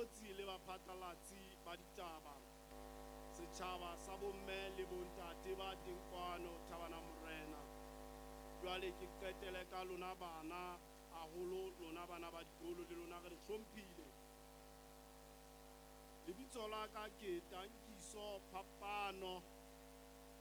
Bahlotsi le baphatlalatsi ba ditaba, setjhaba sa bomme le bontate ba teng kwano Thabana Morena. Jwale ke qetele ka lona bana, haholo lona bana ba dikolo le lona re hlomphile. Lebitso la ka ke Tankiso Phapano.